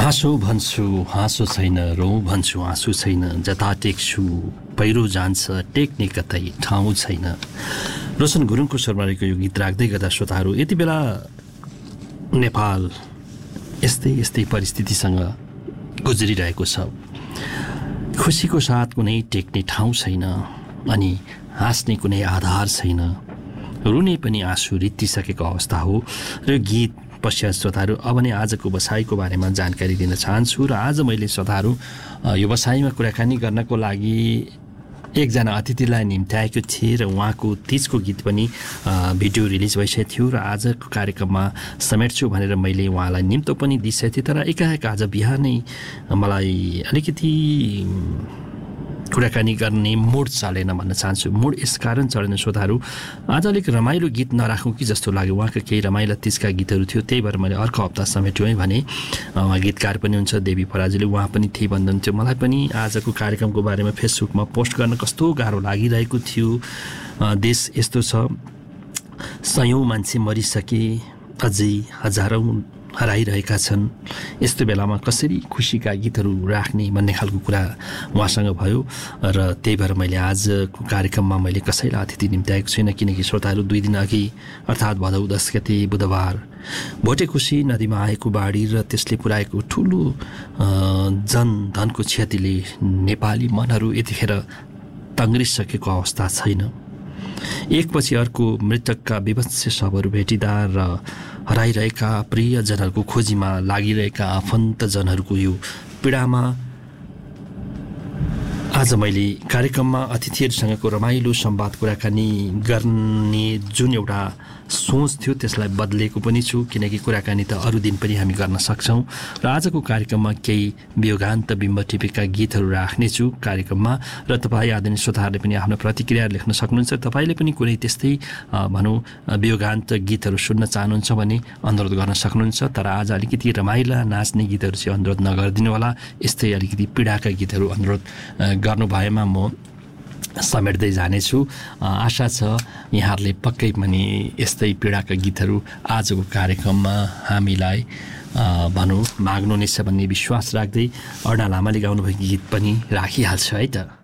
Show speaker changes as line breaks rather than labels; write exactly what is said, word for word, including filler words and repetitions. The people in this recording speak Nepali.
हाँसो भन्छु हाँसो छैन, रौँ भन्छु आँसु छैन, जता टेक्छु पहिरो जान्छ टेक्ने कतै ठाउँ छैन। रोशन गुरुङको स्वरमा रहेको यो गीत राख्दै गर्दा श्रोताहरू, यति बेला नेपाल यस्तै यस्तै परिस्थितिसँग गुज्रिरहेको छ। खुसीको साथ कुनै टेक्ने ठाउँ छैन, अनि हाँस्ने कुनै आधार छैन, रुने पनि आँसु रित्तिसकेको अवस्था हो। र यो गीत पश्चात श्रोताहरू, अब नै आजको बसाइको बारेमा जानकारी दिन चाहन्छु। र आज मैले श्रोताहरू यो बसाइमा कुराकानी गर्नको लागि एकजना अतिथिलाई निम्त्याएको थिएँ र उहाँको तिजको गीत पनि भिडियो रिलिज भइसकेको थियो र आजको कार्यक्रममा समेट्छु भनेर मैले उहाँलाई निम्तो पनि दिइसकेको थिएँ। तर एकाएक आज बिहानै मलाई अलिकति कुराकानी गर्ने मुड चलेन भन्न चाहन्छु। मुड यसकारण चलेन श्रोताहरू, आज अलिक रमाइलो गीत नराखौँ कि जस्तो लाग्यो। उहाँका केही रमाइला तिजका गीतहरू थियो, त्यही भएर मैले अर्को हप्ता समेट्यौँ है भने। उहाँ गीतकार पनि हुन्छ देवी पराजुली, उहाँ पनि थिए भन्नुहुन्थ्यो। मलाई पनि आजको कार्यक्रमको बारेमा फेसबुकमा पोस्ट गर्न कस्तो गाह्रो लागिरहेको थियो। देश यस्तो छ, सयौँ मान्छे मरिसके, अझै हजारौँ हराइरहेका छन्। यस्तो बेलामा कसरी खुसीका गीतहरू राख्ने भन्ने खालको कुरा उहाँसँग भयो। र त्यही भएर मैले आजको कार्यक्रममा मैले कसैलाई अतिथि निम्त्याएको छुइनँ, किनकि श्रोताहरू दुई दिन अघि अर्थात् भदौ दस गते बुधबार भोटेकोशी नदीमा आएको बाढी र त्यसले पुर्याएको ठुलो जनधनको क्षतिले नेपाली मनहरू यतिखेर तङ्ग्रिसकेको अवस्था छैन। एकपछि अर्को मृतकका विभत्स शवहरू भेटिँदा र हराइरहेका प्रियजनहरूको खोजीमा लागिरहेका आफन्तजनहरूको यो पीडामा आज मैले कार्यक्रममा अतिथिहरूसँगको रमाइलो संवाद कुराकानी गर्ने जुन एउटा सोच थियो त्यसलाई बदलेको पनि छु, किनकि कुराकानी त अरू दिन पनि हामी गर्न सक्छौँ। र आजको कार्यक्रममा केही वियोगान्त बिम्ब टिपेका गीतहरू राख्नेछु कार्यक्रममा। र तपाईँ आदरणीय श्रोताहरूले पनि आफ्नो प्रतिक्रिया लेख्न सक्नुहुन्छ। तपाईँले पनि कुनै त्यस्तै भनौँ वियोगान्त गीतहरू सुन्न चाहनुहुन्छ भने अनुरोध गर्न सक्नुहुन्छ। तर आज अलिकति रमाइला नाच्ने गीतहरू चाहिँ अनुरोध नगरिदिनु होला। यस्तै अलिकति पीडाका गीतहरू अनुरोध गर्नु भएमा म समेट्दै जानेछु। आशा छ यहाँहरूले पक्कै पनि यस्तै पीडाका गीतहरू आजको कार्यक्रममा हामीलाई भनौँ माग्नुहुनेछ भन्ने विश्वास राख्दै अर्ना लामाले गाउनुभएको गीत पनि राखिहाल्छु है त।